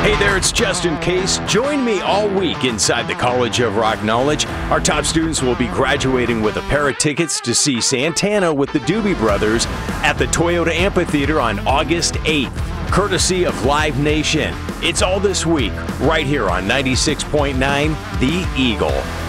Hey there, it's Justin Case. Join me all week inside the College of Rock Knowledge. Our top students will be graduating with a pair of tickets to see Santana with the Doobie Brothers at the Toyota Amphitheater on August 8th, courtesy of Live Nation. It's all this week, right here on 96.9 The Eagle.